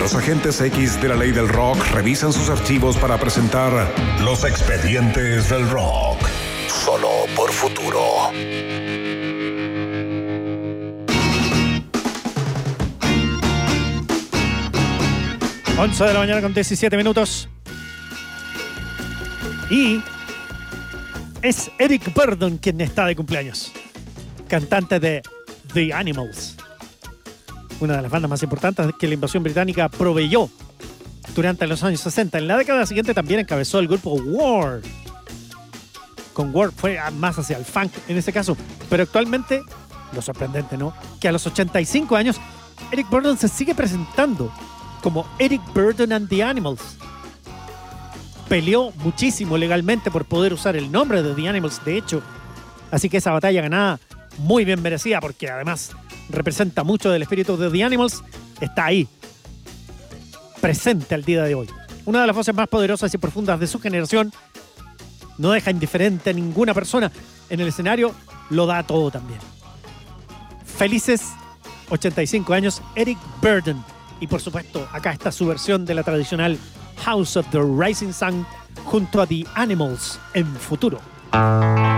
Los agentes X de la ley del rock revisan sus archivos para presentar Los Expedientes del Rock. Solo por Futuro. Once de la mañana con 17 minutos. Y es Eric Burdon quien está de cumpleaños. Cantante de The Animals, una de las bandas más importantes que la invasión británica proveyó durante los años 60. En la década siguiente también encabezó el grupo War. Con War fue más hacia el funk en ese caso. Pero actualmente, lo sorprendente, ¿no?, que a los 85 años, Eric Burdon se sigue presentando como Eric Burdon and the Animals. Peleó muchísimo legalmente por poder usar el nombre de The Animals, de hecho. Así que esa batalla ganada, muy bien merecida, porque además representa mucho del espíritu de The Animals. Está ahí, presente al día de hoy. Una de las voces más poderosas y profundas de su generación. No deja indiferente a ninguna persona. En el escenario lo da todo también. Felices 85 años, Eric Burdon. Y por supuesto, acá está su versión de la tradicional House of the Rising Sun junto a The Animals en Futuro.